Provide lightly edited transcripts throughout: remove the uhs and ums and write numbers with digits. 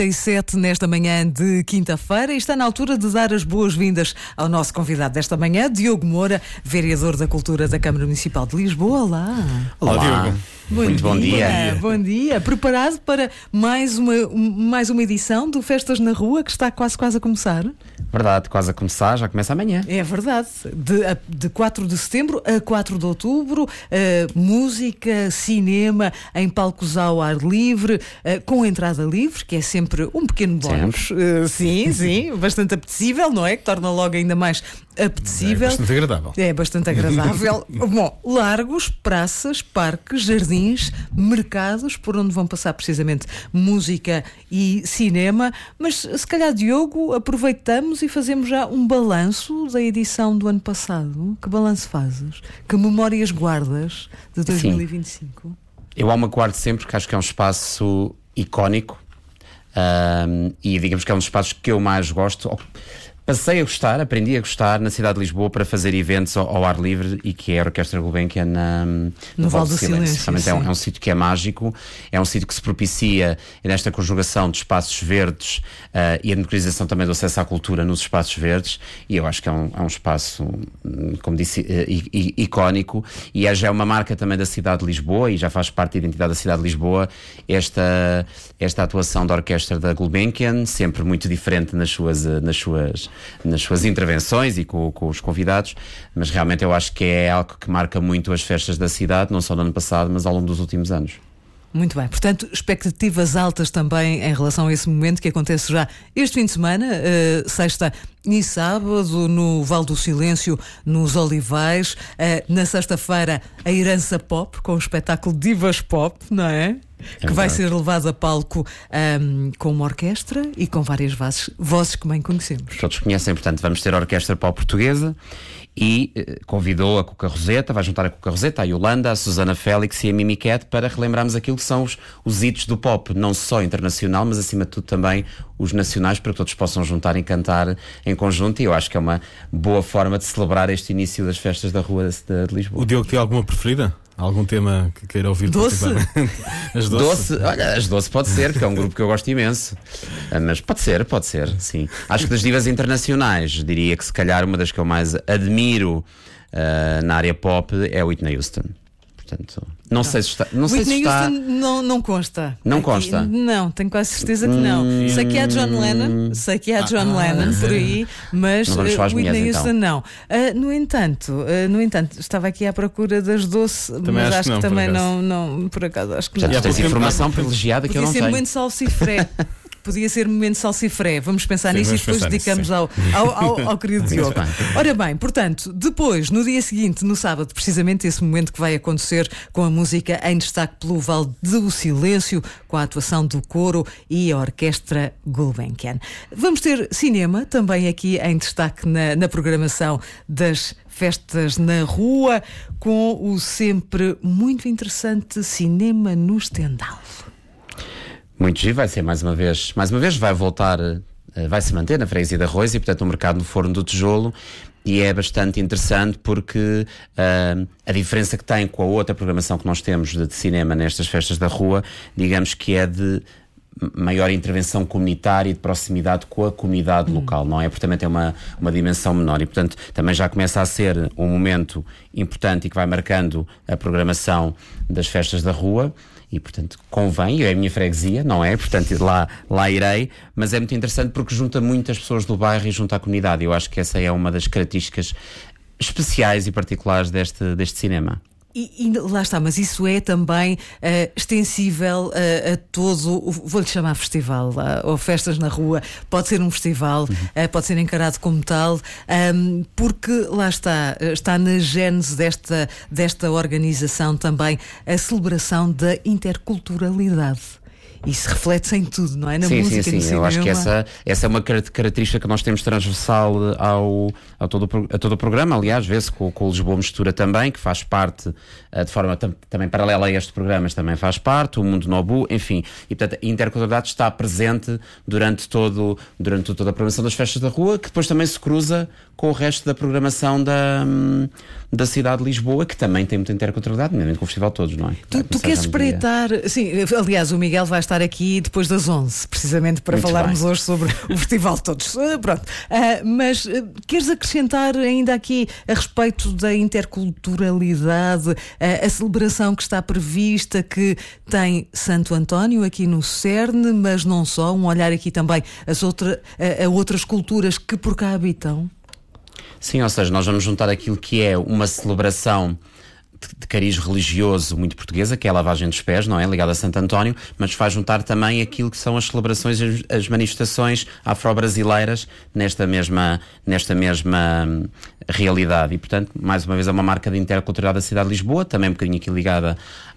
7 nesta manhã de quinta-feira, e está na altura de dar as boas-vindas ao nosso convidado desta manhã, Diogo Moura, vereador da Cultura da Câmara Municipal de Lisboa. Olá. Olá, Diogo. Muito bom dia. Bom dia. Preparado para mais uma edição do Festas na Rua, que está quase a começar? Verdade, quase a começar, já começa amanhã. É verdade. De 4 de setembro a 4 de outubro, música, cinema, em palcos ao ar livre, com entrada livre, que é sempre um pequeno bónus. Sim, bastante apetecível, não é? Que torna logo ainda mais apetecível. É bastante agradável. É bastante agradável. Bom, largos, praças, parques, jardins, mercados, por onde vão passar precisamente música e cinema. Mas se calhar, Diogo, aproveitamos e fazemos já um balanço da edição do ano passado. Que balanço fazes? Que memórias guardas de 2025? Sim. Eu amo guardo sempre, porque acho que é um espaço icónico, e digamos que é um dos espaços que eu mais gosto. Passei a gostar, aprendi a gostar na cidade de Lisboa para fazer eventos ao ar livre, e que é a Orquestra Gulbenkian no Vale do Silêncio. Realmente é um sítio que é mágico, é um sítio que se propicia nesta conjugação de espaços verdes e a democratização também do acesso à cultura nos espaços verdes, e eu acho que é um espaço, como disse, icónico, e já é uma marca também da cidade de Lisboa, e já faz parte da identidade da cidade de Lisboa, esta atuação da Orquestra da Gulbenkian, sempre muito diferente nas suas intervenções e com os convidados, mas realmente eu acho que é algo que marca muito as festas da cidade, não só no ano passado, mas ao longo dos últimos anos. Muito bem, portanto, expectativas altas também em relação a esse momento que acontece já este fim de semana, sexta e sábado, no Vale do Silêncio, nos Olivais. Na sexta-feira, a Herança Pop, com o espetáculo Divas Pop, não é? Que vai ser levado a palco com uma orquestra e com várias vozes que bem conhecemos. Todos conhecem, portanto, vamos ter a Orquestra Pop Portuguesa, e convidou a Cuca Roseta, vai juntar a Cuca Roseta, a Yolanda, a Susana Félix e a Mimi Cat para relembrarmos aquilo que são os hitos do pop, não só internacional, mas acima de tudo também os nacionais, para que todos possam juntar e cantar em conjunto, e eu acho que é uma boa forma de celebrar este início das festas da rua de Lisboa. O Diogo tem alguma preferida? Algum tema que queira ouvir? Doce? As Doce? Olha, as Doce pode ser, porque é um grupo que eu gosto imenso. Mas pode ser, sim. Acho que das divas internacionais, diria que se calhar uma das que eu mais admiro na área pop é Whitney Houston. Portanto, não sei se está. Whitney Houston não consta. Não aqui, consta? Não, tenho quase certeza que não. Sei que há John Lennon, por aí, mas Whitney Houston não. No entanto, estava aqui à procura das Doce, também mas acho que também não, não, por acaso, acho que já não. tens informação privilegiada que eu não tenho. Podia ser momento salsifré. Podia ser momento salsifré. Vamos pensar nisso e depois dedicamos ao querido Diogo. Ora bem, portanto, depois, no dia seguinte, no sábado, precisamente esse momento que vai acontecer com a música em destaque pelo Vale do Silêncio, com a atuação do coro e a Orquestra Gulbenkian. Vamos ter cinema também aqui em destaque na programação das Festas na Rua, com o sempre muito interessante Cinema no Stendhal. Muito giro, vai ser mais uma vez vai voltar, vai se manter na Freguesia de Arroios, e portanto no mercado no Forno do Tijolo, e é bastante interessante porque a diferença que tem com a outra programação que nós temos de cinema nestas festas da rua, digamos que é de maior intervenção comunitária e de proximidade com a comunidade local, não é? Porque também tem uma dimensão menor, e portanto também já começa a ser um momento importante e que vai marcando a programação das festas da rua. E, portanto, convém, é a minha freguesia, não é? Portanto, lá irei, mas é muito interessante porque junta muitas pessoas do bairro e junta a comunidade. Eu acho que essa é uma das características especiais e particulares deste cinema. E lá está, mas isso é também extensível a todo, vou-lhe chamar festival, ou festas na rua, pode ser um festival, pode ser encarado como tal, porque lá está na gênese desta organização também a celebração da interculturalidade. Isso reflete-se em tudo, não é? Na música, sim. No cinema. Eu acho que essa é uma característica que nós temos transversal a todo o programa. Aliás, vê-se com o Lisboa Mistura também, que faz parte de forma também paralela a este programa, mas também faz parte, o Mundo Nobu, enfim. E portanto a interculturalidade está presente durante toda a programação das festas da rua, que depois também se cruza com o resto da programação da cidade de Lisboa, que também tem muita interculturalidade, mesmo com o festival todos, não é? Tu queres espreitar... Sim, aliás, o Miguel vai estar estar aqui depois das 11, precisamente para Muito falarmos bem. hoje sobre o Festival de Todos. Pronto. Mas queres acrescentar ainda aqui a respeito da interculturalidade, a celebração que está prevista, que tem Santo António aqui no Cerne, mas não só, um olhar aqui também a outras culturas que por cá habitam? Sim, ou seja, nós vamos juntar aquilo que é uma celebração de cariz religioso muito portuguesa, que é a lavagem dos pés, não é? Ligada a Santo António, mas faz juntar também aquilo que são as celebrações, as manifestações afro-brasileiras nesta mesma realidade. E, portanto, mais uma vez é uma marca de interculturalidade da cidade de Lisboa, também um bocadinho aqui ligada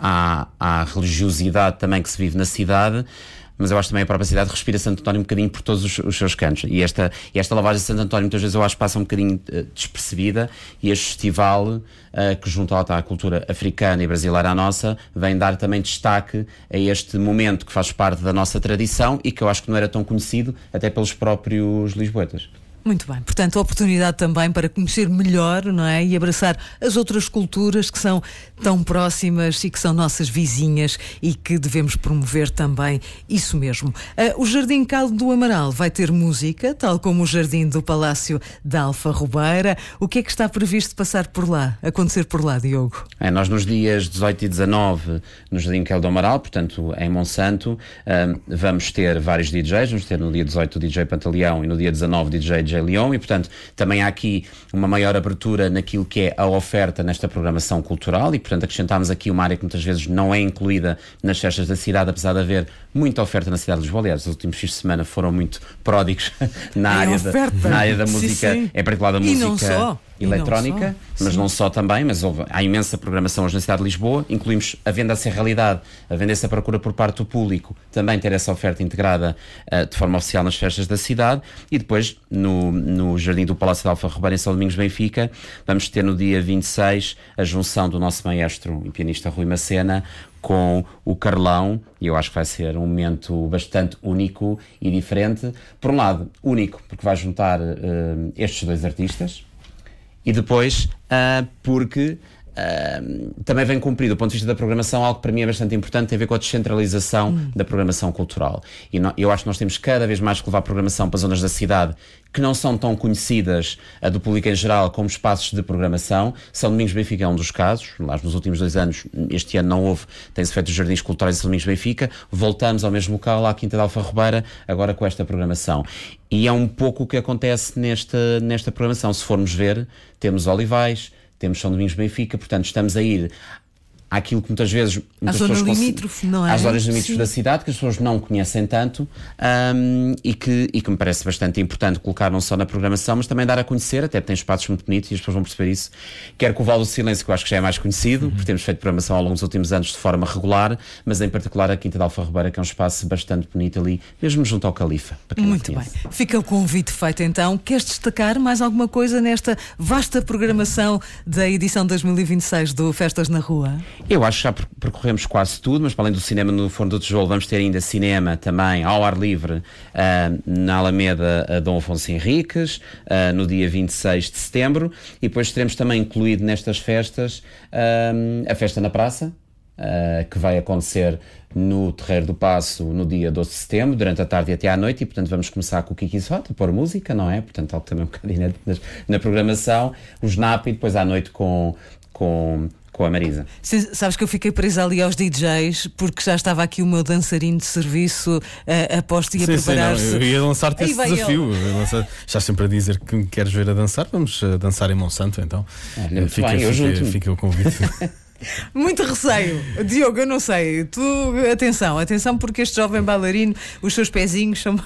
à religiosidade também que se vive na cidade. Mas eu acho também a própria cidade respira Santo António um bocadinho por todos os seus cantos. E esta lavagem de Santo António muitas vezes eu acho que passa um bocadinho despercebida, e este festival, que junto à cultura africana e brasileira à nossa, vem dar também destaque a este momento que faz parte da nossa tradição e que eu acho que não era tão conhecido até pelos próprios lisboetas. Muito bem, portanto, a oportunidade também para conhecer melhor, não é? E abraçar as outras culturas que são tão próximas e que são nossas vizinhas e que devemos promover também isso mesmo. O Jardim Caldo do Amaral vai ter música, tal como o Jardim do Palácio da Alfarrobeira. O que é que está previsto passar por lá, acontecer por lá, Diogo? Nós nos dias 18 e 19, no Jardim Caldo do Amaral, portanto em Monsanto, vamos ter vários DJs. Vamos ter no dia 18 o DJ Pantaleão e no dia 19 o DJ Leão, e portanto também há aqui uma maior abertura naquilo que é a oferta nesta programação cultural, e portanto acrescentámos aqui uma área que muitas vezes não é incluída nas festas da cidade, apesar de haver muita oferta na cidade de Lisboa. Aliás, os últimos fins de semana foram muito pródigos na área da música, sim. Em particular da música eletrónica, mas sim. Não só também, mas há imensa programação hoje na cidade de Lisboa. Incluímos, havendo essa realidade, havendo essa procura por parte do público, também ter essa oferta integrada de forma oficial nas festas da cidade. E depois no Jardim do Palácio da Alfarrobeira, em São Domingos, Benfica, vamos ter no dia 26 a junção do nosso maestro e pianista Rui Macena com o Carlão, e eu acho que vai ser um momento bastante único e diferente. Por um lado, único, porque vai juntar estes dois artistas, e depois porque também vem cumprir, do ponto de vista da programação, algo que para mim é bastante importante, tem a ver com a descentralização da programação cultural. E eu acho que nós temos cada vez mais que levar a programação para zonas da cidade que não são tão conhecidas do público em geral como espaços de programação. São Domingos Benfica é um dos casos. Lá nos últimos 2 anos, este ano não houve, tem-se feito os jardins culturais de São Domingos Benfica. Voltamos ao mesmo local, à Quinta da Alfarrobeira, agora com esta programação. E é um pouco o que acontece nesta programação. Se formos ver, temos Olivais, temos São Domingos Benfica, portanto estamos a ir àquilo que muitas vezes à zona limítrofe, não é? Às zonas limítrofes da cidade, que as pessoas não conhecem tanto, e que me parece bastante importante colocar não só na programação, mas também dar a conhecer, até porque tem espaços muito bonitos e as pessoas vão perceber isso. Quer que o Vale do Silêncio, que eu acho que já é mais conhecido, porque temos feito programação ao longo dos últimos anos de forma regular, mas em particular a Quinta da Alfarrobeira, que é um espaço bastante bonito ali, mesmo junto ao Califa. Muito bem. Fica o convite feito então. Queres destacar mais alguma coisa nesta vasta programação da edição 2026 do Festas na Rua? Eu acho que já percorremos quase tudo, mas para além do cinema no Forno do Tijolo, vamos ter ainda cinema também ao ar livre na Alameda Dom Afonso Henriques, no dia 26 de setembro, e depois teremos também incluído nestas festas a Festa na Praça, que vai acontecer no Terreiro do Paço no dia 12 de setembro, durante a tarde e até à noite, e portanto vamos começar com o Kiki's Hot, a pôr música, não é? Portanto, algo também um bocadinho na programação, o Snap, e depois à noite com a Marisa. Sabes que eu fiquei presa ali aos DJs porque já estava aqui o meu dançarino de serviço aposto e a preparar-se. Eu ia lançar-te esse desafio. Já sempre a dizer que me queres ver a dançar, vamos dançar em Monsanto então. Fica o convite. Muito receio, Diogo, eu não sei. Tu, atenção, porque este jovem bailarino, os seus pezinhos são.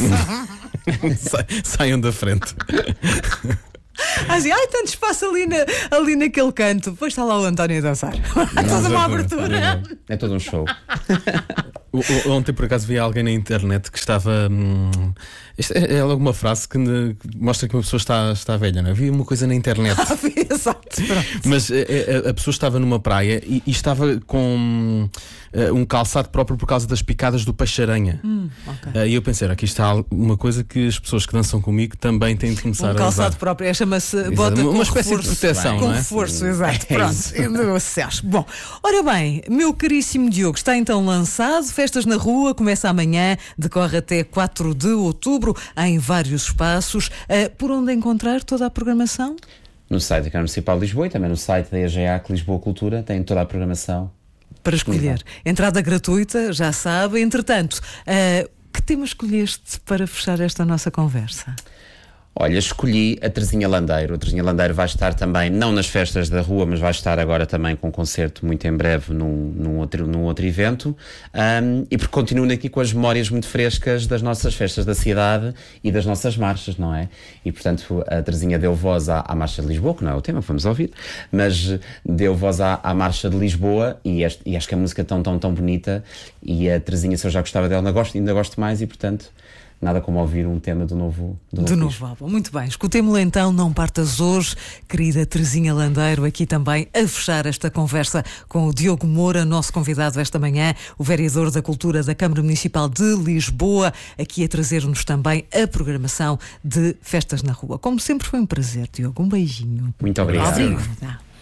Saiam da frente. Assim, tanto espaço ali naquele canto. Depois está lá o António a dançar. É toda uma abertura. É todo um show. Ontem por acaso vi alguém na internet que estava. Isto é logo uma frase que mostra que uma pessoa está velha, não é? Vi uma coisa na internet. Exato. Mas a pessoa estava numa praia e estava com um calçado próprio por causa das picadas do peixe-aranha. Okay. E eu pensei, aqui está uma coisa que as pessoas que dançam comigo também têm de começar a usar. Um calçado próprio, chama-se bota uma com espécie reforço, de proteção, com não é? reforço, exato. Pronto, bom, ora bem, meu caríssimo Diogo, está então lançado Festas na Rua começa amanhã, decorre até 4 de outubro, em vários espaços. Por onde encontrar toda a programação? No site da Câmara Municipal de Lisboa e também no site da EGEAC Lisboa Cultura, tem toda a programação para escolher. Entrada gratuita, já sabe. Entretanto, que tema escolheste para fechar esta nossa conversa? Olha, escolhi a Terezinha Landeiro. A Terezinha Landeiro vai estar também, não nas Festas da Rua, mas vai estar agora também com um concerto muito em breve num outro evento. E porque continuo aqui com as memórias muito frescas das nossas festas da cidade e das nossas marchas, não é? E portanto a Terezinha deu voz à Marcha de Lisboa, que não é o tema que vamos ouvir, mas deu voz à Marcha de Lisboa e acho que a música é tão bonita, e a Terezinha, se eu já gostava dela, ainda gosto mais, e portanto nada como ouvir um tema do novo álbum. Muito bem, escutemo-lo então, não partas hoje, querida Terezinha Landeiro, aqui também a fechar esta conversa com o Diogo Moura, nosso convidado esta manhã, o vereador da Cultura da Câmara Municipal de Lisboa, aqui a trazer-nos também a programação de Festas na Rua. Como sempre, foi um prazer, Diogo. Um beijinho. Muito obrigado. Obrigada.